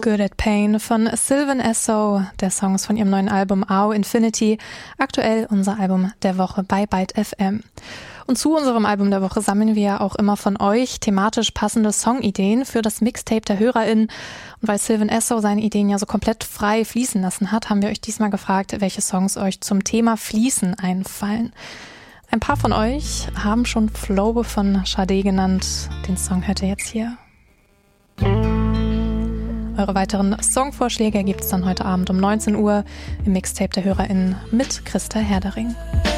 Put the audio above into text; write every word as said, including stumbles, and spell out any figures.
Good at Pain von Sylvan Esso. Der Song ist von ihrem neuen Album A O Infinity. Aktuell unser Album der Woche bei Byte F M. Und zu unserem Album der Woche sammeln wir auch immer von euch thematisch passende Songideen für das Mixtape der HörerInnen. Und weil Sylvan Esso seine Ideen ja so komplett frei fließen lassen hat, haben wir euch diesmal gefragt, welche Songs euch zum Thema Fließen einfallen. Ein paar von euch haben schon Flow von Sade genannt. Den Song hört ihr jetzt hier. Eure weiteren Songvorschläge gibt es dann heute Abend um neunzehn Uhr im Mixtape der HörerInnen mit Christa Herdering.